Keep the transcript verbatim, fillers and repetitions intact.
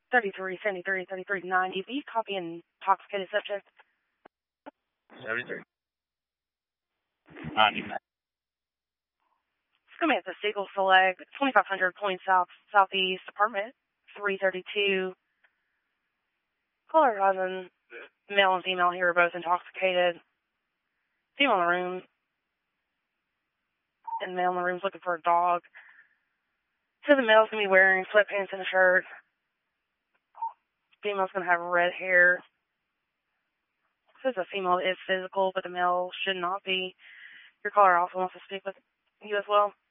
thirty-three seventy-three, thirty-three ninety. Be copy intoxicated subject. seventy-three. ninety. It's going to be at the Siegel Select, twenty-five hundred Point South, Southeast, apartment three thirty-two. Caller advising male and female here are both intoxicated. Female in the room. And male in the room's looking for a dog. So the male's going to be wearing sweatpants and a shirt. Female's going to have red hair. This is a female that is physical, but the male should not be. Your caller also wants to speak with you as well.